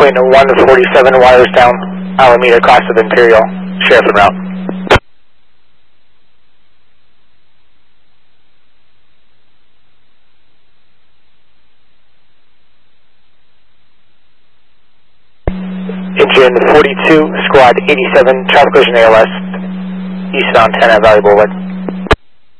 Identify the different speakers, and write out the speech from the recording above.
Speaker 1: Queen 147 wires down, Alameda, cross of Imperial, sheriff en route. Engine 42, squad 87, traffic collision ALS, eastbound 10 at Valley Boulevard.